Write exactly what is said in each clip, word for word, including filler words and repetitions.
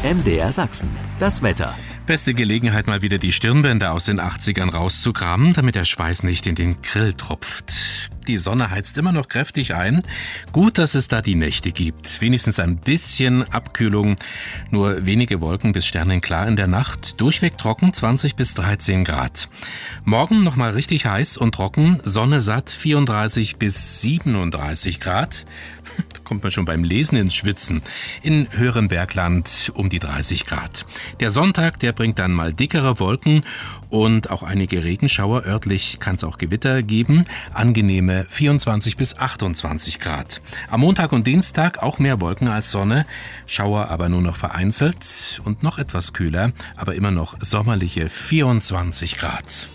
M D R Sachsen, das Wetter. Beste Gelegenheit, mal wieder die Stirnbänder aus den achtzigern rauszukramen, damit der Schweiß nicht in den Grill tropft. Die Sonne heizt immer noch kräftig ein. Gut, dass es da die Nächte gibt. Wenigstens ein bisschen Abkühlung. Nur wenige Wolken bis sternenklar in der Nacht. Durchweg trocken, zwanzig bis dreizehn Grad. Morgen nochmal richtig heiß und trocken. Sonne satt, vierunddreißig bis siebenunddreißig Grad. Da kommt man schon beim Lesen ins Schwitzen. In höherem Bergland um die dreißig Grad. Der Sonntag, der bringt dann mal dickere Wolken und auch einige Regenschauer. Örtlich kann es auch Gewitter geben. Angenehme vierundzwanzig bis achtundzwanzig Grad. Am Montag und Dienstag auch mehr Wolken als Sonne. Schauer aber nur noch vereinzelt und noch etwas kühler, aber immer noch sommerliche vierundzwanzig Grad.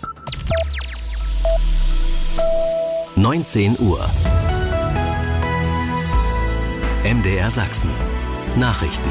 neunzehn Uhr. M D R Sachsen. Nachrichten.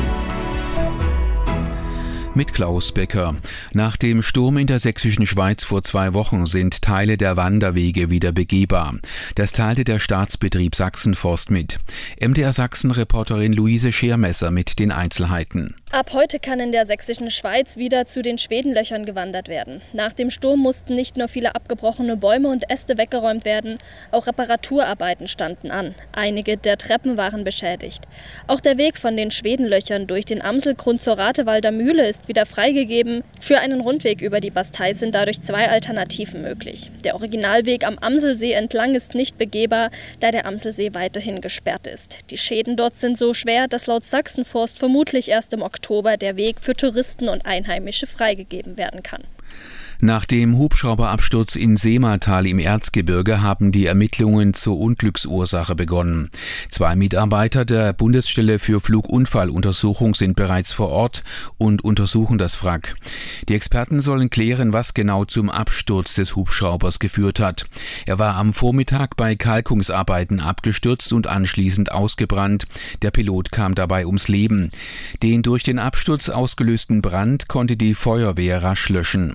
Mit Klaus Becker. Nach dem Sturm in der sächsischen Schweiz vor zwei Wochen sind Teile der Wanderwege wieder begehbar. Das teilte der Staatsbetrieb Sachsenforst mit. M D R Sachsen-Reporterin Luise Schermesser mit den Einzelheiten. Ab heute kann in der sächsischen Schweiz wieder zu den Schwedenlöchern gewandert werden. Nach dem Sturm mussten nicht nur viele abgebrochene Bäume und Äste weggeräumt werden, auch Reparaturarbeiten standen an. Einige der Treppen waren beschädigt. Auch der Weg von den Schwedenlöchern durch den Amselgrund zur Ratewalder Mühle ist wieder freigegeben. Für einen Rundweg über die Bastei sind dadurch zwei Alternativen möglich. Der Originalweg am Amselsee entlang ist nicht begehbar, da der Amselsee weiterhin gesperrt ist. Die Schäden dort sind so schwer, dass laut Sachsenforst vermutlich erst im Oktober der Weg für Touristen und Einheimische freigegeben werden kann. Nach dem Hubschrauberabsturz in Seematal im Erzgebirge haben die Ermittlungen zur Unglücksursache begonnen. Zwei Mitarbeiter der Bundesstelle für Flugunfalluntersuchung sind bereits vor Ort und untersuchen das Wrack. Die Experten sollen klären, was genau zum Absturz des Hubschraubers geführt hat. Er war am Vormittag bei Kalkungsarbeiten abgestürzt und anschließend ausgebrannt. Der Pilot kam dabei ums Leben. Den durch den Absturz ausgelösten Brand konnte die Feuerwehr rasch löschen.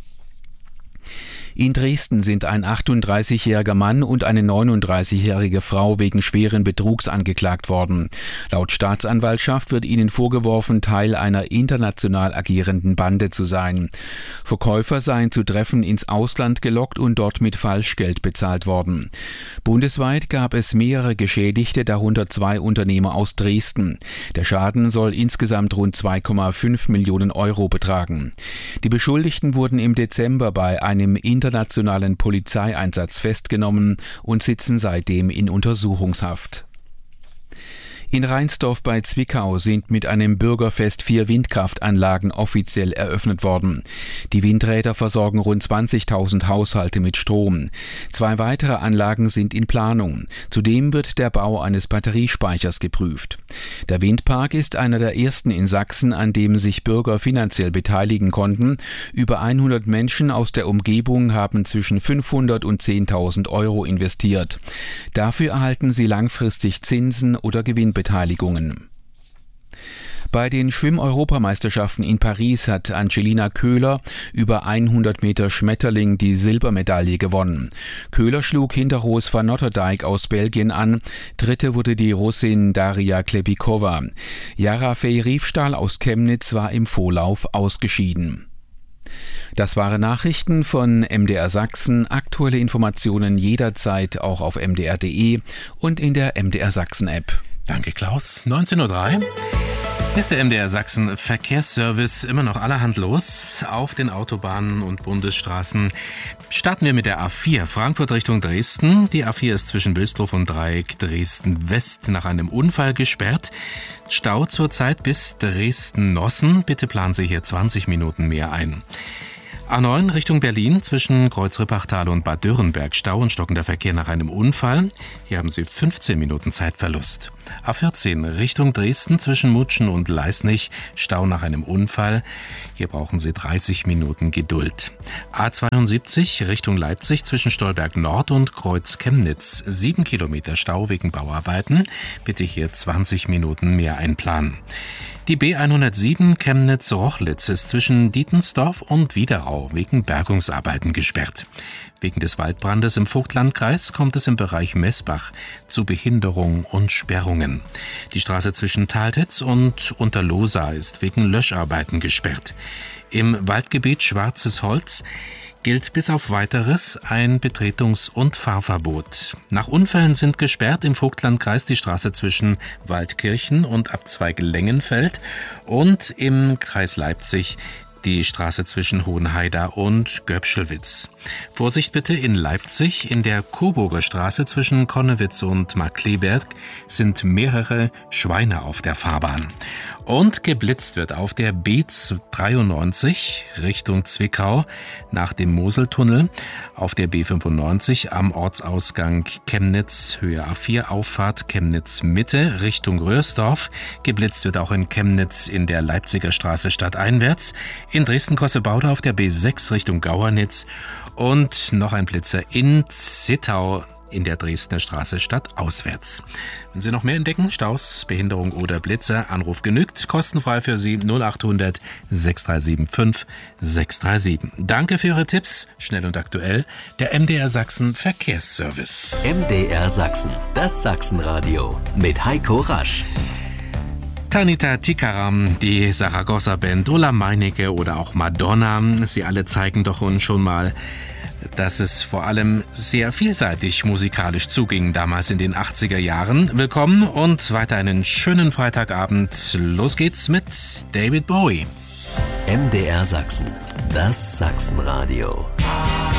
In Dresden sind ein achtunddreißigjähriger Mann und eine neununddreißigjährige Frau wegen schweren Betrugs angeklagt worden. Laut Staatsanwaltschaft wird ihnen vorgeworfen, Teil einer international agierenden Bande zu sein. Verkäufer seien zu Treffen ins Ausland gelockt und dort mit Falschgeld bezahlt worden. Bundesweit gab es mehrere Geschädigte, darunter zwei Unternehmer aus Dresden. Der Schaden soll insgesamt rund zwei Komma fünf Millionen Euro betragen. Die Beschuldigten wurden im Dezember bei einem internationalen Polizeieinsatz festgenommen und sitzen seitdem in Untersuchungshaft. In Reinsdorf bei Zwickau sind mit einem Bürgerfest vier Windkraftanlagen offiziell eröffnet worden. Die Windräder versorgen rund zwanzigtausend Haushalte mit Strom. Zwei weitere Anlagen sind in Planung. Zudem wird der Bau eines Batteriespeichers geprüft. Der Windpark ist einer der ersten in Sachsen, an dem sich Bürger finanziell beteiligen konnten. Über hundert Menschen aus der Umgebung haben zwischen fünfhundert und zehntausend Euro investiert. Dafür erhalten sie langfristig Zinsen oder Gewinnbeteiligungen. Bei den Schwimm-Europameisterschaften in Paris hat Angelina Köhler über hundert Meter Schmetterling die Silbermedaille gewonnen. Köhler schlug hinter Roos van Notterdijk aus Belgien an. Dritte wurde die Russin Daria Klepikova. Jara Fey-Riefstahl aus Chemnitz war im Vorlauf ausgeschieden. Das waren Nachrichten von M D R Sachsen. Aktuelle Informationen jederzeit auch auf m d r punkt d e und in der M D R Sachsen App. Danke, Klaus. neunzehn Uhr drei ist der M D R Sachsen Verkehrsservice immer noch allerhand los auf den Autobahnen und Bundesstraßen. Starten wir mit der A vier, Frankfurt Richtung Dresden. Die A vier ist zwischen Wilsdruff und Dreieck Dresden West nach einem Unfall gesperrt. Stau zurzeit bis Dresden-Nossen. Bitte planen Sie hier zwanzig Minuten mehr ein. A neun Richtung Berlin zwischen Kreuz-Rippachtal und Bad Dürrenberg. Stau und stockender Verkehr nach einem Unfall. Hier haben Sie fünfzehn Minuten Zeitverlust. A vierzehn Richtung Dresden zwischen Mutschen und Leisnig. Stau nach einem Unfall. Hier brauchen Sie dreißig Minuten Geduld. A zweiundsiebzig Richtung Leipzig zwischen Stolberg Nord und Kreuz Chemnitz. sieben Kilometer Stau wegen Bauarbeiten. Bitte hier zwanzig Minuten mehr einplanen. Die B hundertsieben Chemnitz-Rochlitz ist zwischen Dietensdorf und Wiederau wegen Bergungsarbeiten gesperrt. Wegen des Waldbrandes im Vogtlandkreis kommt es im Bereich Messbach zu Behinderungen und Sperrungen. Die Straße zwischen Taltitz und Unterlohsa ist wegen Löscharbeiten gesperrt. Im Waldgebiet Schwarzes Holz gilt bis auf Weiteres ein Betretungs- und Fahrverbot. Nach Unfällen sind gesperrt im Vogtlandkreis die Straße zwischen Waldkirchen und Abzweig Lengenfeld und im Kreis Leipzig die Straße zwischen Hohenhaida und Göpschelwitz. Vorsicht bitte in Leipzig, in der Coburger Straße zwischen Konnewitz und Markkleeberg sind mehrere Schweine auf der Fahrbahn. Und geblitzt wird auf der B dreiundneunzig Richtung Zwickau nach dem Moseltunnel, auf der B fünfundneunzig am Ortsausgang Chemnitz, Höhe A vier, Auffahrt Chemnitz Mitte Richtung Röhrsdorf. Geblitzt wird auch in Chemnitz in der Leipziger Straße stadteinwärts, in Dresden-Kossebaude auf der B sechs Richtung Gauernitz und noch ein Blitzer in Zittau in der Dresdner Straße stadtauswärts. Wenn Sie noch mehr entdecken, Staus, Behinderung oder Blitzer, Anruf genügt, kostenfrei für Sie null achthundert sechs drei sieben fünf sechs drei sieben. Danke für Ihre Tipps, schnell und aktuell, der M D R Sachsen Verkehrsservice. M D R Sachsen, das Sachsenradio mit Heiko Rasch. Tanita Tikaram, die Saragossa-Band, Ulla Meinecke oder auch Madonna, sie alle zeigen doch uns schon mal, dass es vor allem sehr vielseitig musikalisch zuging, damals in den achtziger Jahren. Willkommen und weiter einen schönen Freitagabend. Los geht's mit David Bowie. M D R Sachsen, das Sachsenradio.